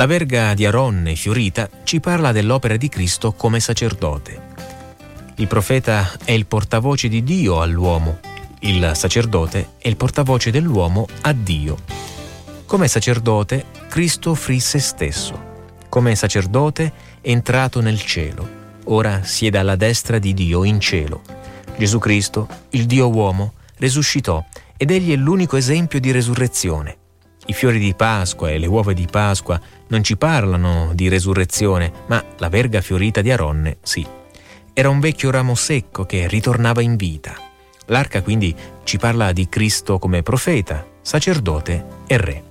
La verga di Aronne fiorita ci parla dell'opera di Cristo come sacerdote. Il profeta è il portavoce di Dio all'uomo, il sacerdote è il portavoce dell'uomo a Dio. Come sacerdote, Cristo offrì se stesso. Come sacerdote è entrato nel cielo. Ora siede alla destra di Dio in cielo. Gesù Cristo, il Dio uomo, resuscitò ed egli è l'unico esempio di resurrezione. I fiori di Pasqua e le uova di Pasqua non ci parlano di resurrezione, ma la verga fiorita di Aronne sì. Era un vecchio ramo secco che ritornava in vita. L'arca quindi ci parla di Cristo come profeta, sacerdote e re.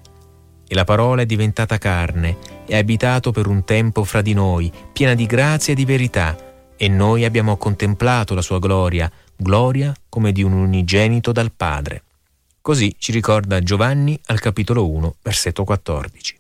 E la parola è diventata carne e ha abitato per un tempo fra di noi, piena di grazia e di verità, e noi abbiamo contemplato la sua gloria, gloria come di un unigenito dal Padre. Così ci ricorda Giovanni al capitolo 1, versetto 14.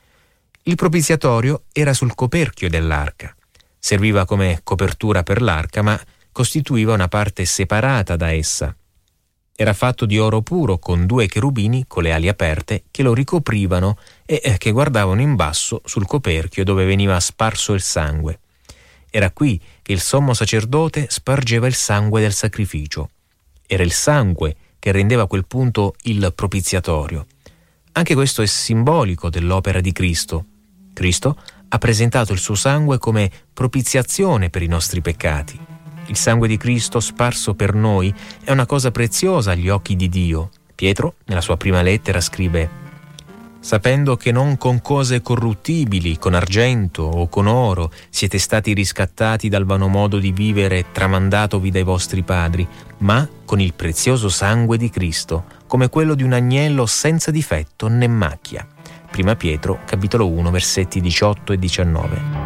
Il propiziatorio era sul coperchio dell'arca. Serviva come copertura per l'arca, ma costituiva una parte separata da essa. Era fatto di oro puro con 2 cherubini con le ali aperte che lo ricoprivano e che guardavano in basso sul coperchio dove veniva sparso il sangue. Era qui che il sommo sacerdote spargeva il sangue del sacrificio. Era il sangue che rendeva a quel punto il propiziatorio. Anche questo è simbolico dell'opera di Cristo. Cristo ha presentato il suo sangue come propiziazione per i nostri peccati. Il sangue di Cristo sparso per noi è una cosa preziosa agli occhi di Dio. Pietro, nella sua prima lettera, scrive: sapendo che non con cose corruttibili, con argento o con oro, siete stati riscattati dal vano modo di vivere tramandatovi dai vostri padri, ma con il prezioso sangue di Cristo, come quello di un agnello senza difetto né macchia. Prima Pietro, capitolo 1, versetti 18 e 19.